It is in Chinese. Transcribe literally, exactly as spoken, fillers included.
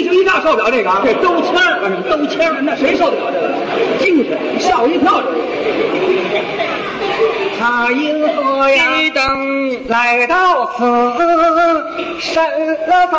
惊一乍受不了这个啊！ 这兜签儿，兜签儿， 那谁受得了这个？精神，吓我一跳！这他因何呀？ 等来到此，审了